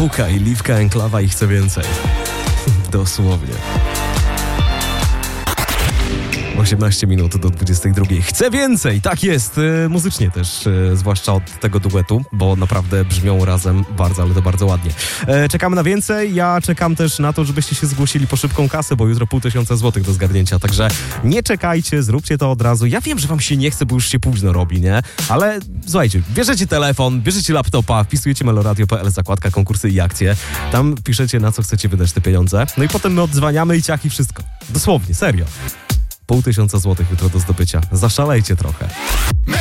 Fuka i Liwka Enklawa i Chcę Więcej. Dosłownie. 18 minut do 22. Chcę więcej! Tak jest! Muzycznie też, zwłaszcza od tego duetu, bo naprawdę brzmią razem bardzo, ale to bardzo ładnie. Czekamy na więcej. Ja czekam też na to, żebyście się zgłosili po szybką kasę, bo jutro 500 złotych do zgarnięcia. Także nie czekajcie, zróbcie to od razu. Ja wiem, że wam się nie chce, bo już się późno robi, nie? Ale słuchajcie, bierzecie telefon, bierzecie laptopa, wpisujecie meloradio.pl, zakładka konkursy i akcje. Tam piszecie, na co chcecie wydać te pieniądze. No i potem my odzwaniamy i ciach i wszystko. Dosłownie, serio. 500 złotych jutro do zdobycia. Zaszalejcie trochę.